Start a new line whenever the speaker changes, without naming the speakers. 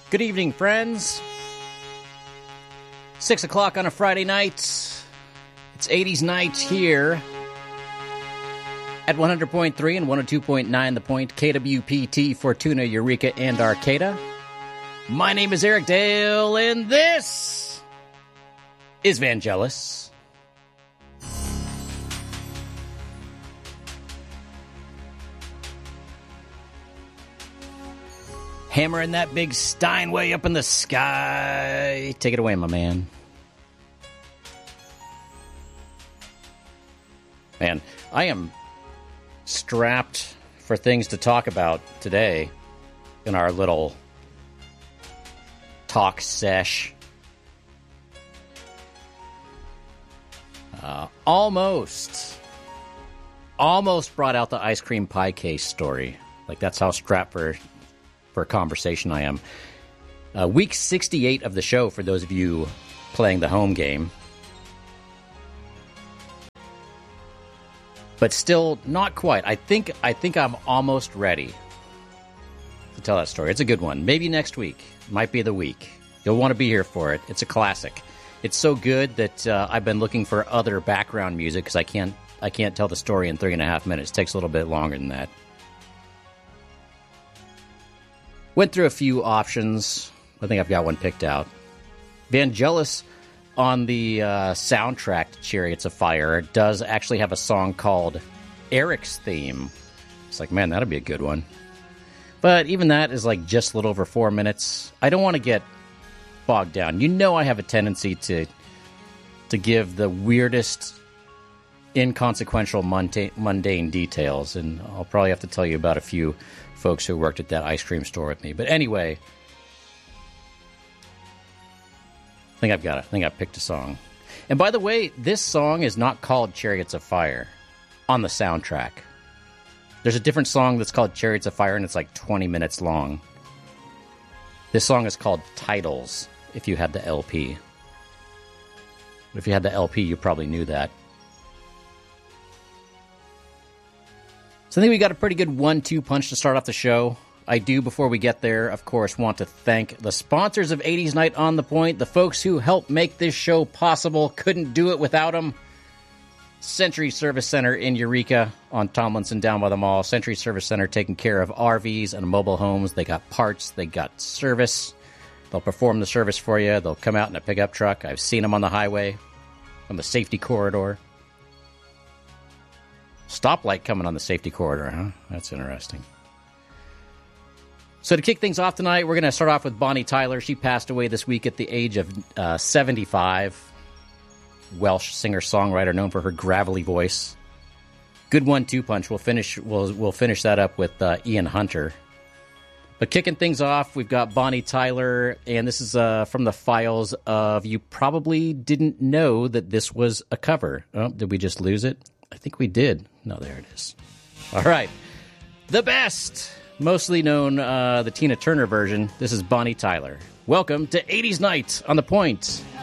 Good evening, friends. 6 o'clock on a Friday night. It's 80s night here at 100.3 and 102.9 The Point, KWPT, Fortuna, Eureka, and Arcata. My name is Eric Dale, and this is Vangelis. Hammering that big Steinway up in the sky. Take it away, my man. Man, I am strapped for things to talk about today in our little talk sesh. Almost brought out the ice cream pie case story. Like, that's how strapped for a conversation I am. Week 68 of the show, for those of you playing the home game. But still not quite. I think I'm almost ready to tell that story. It's a good one. Maybe next week. Might be the week. You'll want to be here for it. It's a classic. It's so good that I've been looking for other background music because I can't tell the story in 3.5 minutes. It takes a little bit longer than that. Went through a few options. I think I've got one picked out. Vangelis on the soundtrack to Chariots of Fire does actually have a song called Eric's Theme. It's like, man, that'd be a good one. But even that is like just a little over 4 minutes. I don't want to get bogged down. You know I have a tendency to give the weirdest, inconsequential, mundane details, and I'll probably have to tell you about a few folks who worked at that ice cream store with me. But anyway, I think I've picked a song. And by the way, this song is not called Chariots of Fire on the soundtrack. There's a different song that's called Chariots of Fire, and it's like 20 minutes long. This song is called Titles, if you had the LP. If you had the LP, you probably knew that. So I think we got a pretty good 1-2 punch to start off the show. I do, before we get there, of course, want to thank the sponsors of 80s Night on the Point, the folks who helped make this show possible. Couldn't do it without them. Century Service Center in Eureka on Tomlinson down by the mall. Century Service Center taking care of RVs and mobile homes. They got parts. They got service. They'll perform the service for you. They'll come out in a pickup truck. I've seen them on the highway, on the safety corridor. Stoplight coming on the safety corridor, huh? That's interesting. So to kick things off tonight, we're going to start off with Bonnie Tyler. She passed away this week at the age of 75. Welsh singer-songwriter known for her gravelly voice. Good 1-2 punch. We'll finish that up with Ian Hunter. But kicking things off, we've got Bonnie Tyler, and this is from the files of You Probably Didn't Know That This Was a Cover. Oh, did we just lose it? I think we did. No, there it is. All right. The best, mostly known the Tina Turner version. This is Bonnie Tyler. Welcome to 80s Night on The Point.